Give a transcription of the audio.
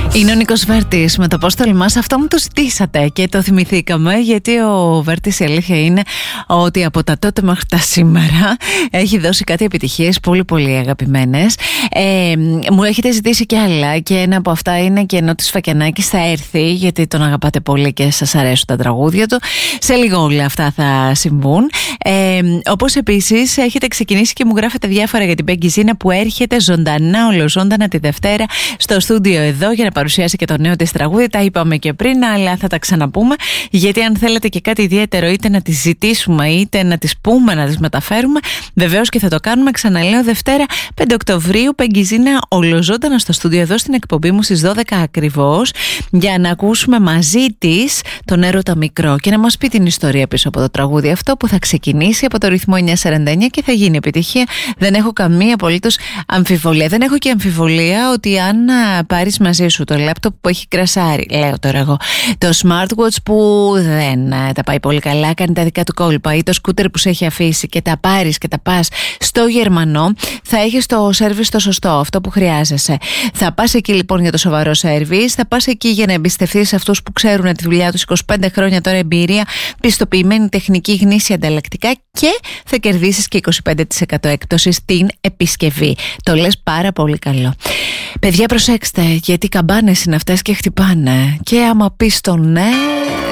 Είναι ο Νίκος Βέρτης με το πώς τολμάς. Αυτό μου το ζητήσατε και το θυμηθήκαμε, γιατί ο Βέρτης η αλήθεια είναι ότι από τα τότε μέχρι τα σήμερα έχει δώσει κάτι επιτυχίες πολύ πολύ αγαπημένες. Μου έχετε ζητήσει κι άλλα και ένα από αυτά είναι και ενώ της Φακιανάκης θα έρθει, γιατί τον αγαπάτε πολύ και σας αρέσουν τα τραγούδια του. Σε λίγο όλα αυτά θα συμβούν. Όπως επίσης έχετε ξεκινήσει και μου γράφετε διάφορα για την Πέγκη Ζήνα που έρχεται ζωντανά, ολοζώντανα τη Δευτέρα στο στούντιο εδώ για να παρουσιάσει και το νέο της τραγούδι. Τα είπαμε και πριν, αλλά θα τα ξαναπούμε, γιατί αν θέλετε και κάτι ιδιαίτερο, είτε να τις ζητήσουμε είτε να τις πούμε, να τις μεταφέρουμε, βεβαίως και θα το κάνουμε. Ξαναλέω, Δευτέρα 5 Οκτωβρίου, Πέγκη Ζήνα ολοζώντανα στο στούντιο εδώ στην εκπομπή μου στις 12 ακριβώς, για να ακούσουμε μαζί της τον Έρωτα Μικρό και να μας πει την ιστορία πίσω από το τραγούδι αυτό, που θα ξεκινήσει από το ρυθμό 949 και θα γίνει επιτυχία. Δεν έχω καμία απολύτως αμφιβολία. Δεν έχω και αμφιβολία ότι αν πάρεις μαζί σου το λάπτοπ που έχει κρασάρει, λέω τώρα εγώ, το smartwatch που δεν τα πάει πολύ καλά, κάνει τα δικά του κόλπα, ή το σκούτερ που σε έχει αφήσει και τα πάρεις και τα πας στο Γερμανό, θα έχεις το σέρβις το σωστό, αυτό που χρειάζεσαι. Θα πας εκεί λοιπόν για το σοβαρό σέρβις, θα πας εκεί για να εμπιστευτείς αυτούς που ξέρουν τη δουλειά τους, 25 χρόνια τώρα εμπειρία, πιστοποιημένη τεχνική, γνήσια ανταλλακτικά, και θα κερδίσεις και 25% έκπτωση στην επισκευή. Το λες πάρα πολύ καλό. Παιδιά, προσέξτε, γιατί οι καμπάνες είναι αυτές και χτυπάνε. Και άμα πεις το ναι,